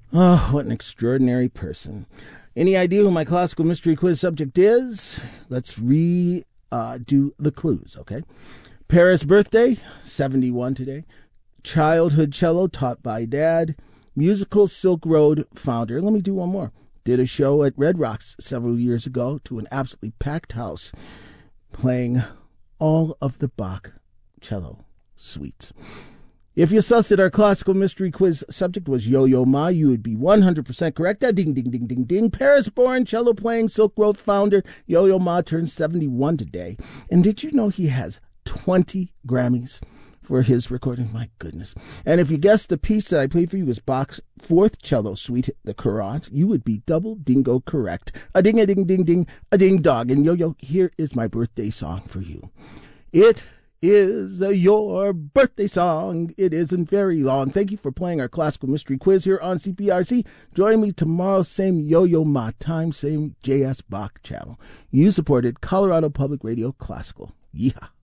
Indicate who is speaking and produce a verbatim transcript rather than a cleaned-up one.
Speaker 1: Oh, what an extraordinary person. Any idea who my classical mystery quiz subject is? Let's re uh, do the clues, okay? Paris birthday, seventy-one today. Childhood cello taught by dad. Musical Silk Road founder. Let me do one more. Did a show at Red Rocks several years ago to an absolutely packed house playing all of the Bach cello suites. If you sussed that our classical mystery quiz subject was Yo-Yo Ma, you would be one hundred percent correct. Ah, ding, ding, ding, ding, ding. Paris-born, cello-playing, Silk Road founder Yo-Yo Ma turned seventy-one today. And did you know he has twenty Grammys for his recording? My goodness. And if you guessed the piece that I played for you was Bach's fourth cello suite, the Courant, you would be double dingo correct. A ding, a ding, ding, ding, a ding dog. And Yo-Yo, here is my birthday song for you. It is uh, your birthday song. It isn't very long. Thank you for playing our classical mystery quiz here on C P R C. Join me tomorrow, same Yo-Yo Ma time, same J S Bach channel. You supported Colorado Public Radio Classical. Yeehaw.